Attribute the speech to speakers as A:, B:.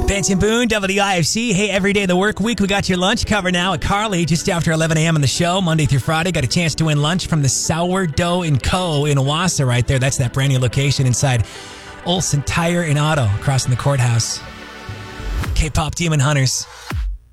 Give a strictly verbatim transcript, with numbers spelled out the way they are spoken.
A: Benton Boone, W I F C. Hey, every day of the work week, we got your lunch cover now at Carly just after eleven a.m. on the show, Monday through Friday. Got a chance to win lunch from the Sourdough and Co. in Owasso right there. That's that brand new location inside Olson Tire and Auto across from the courthouse. K-Pop Demon Hunters.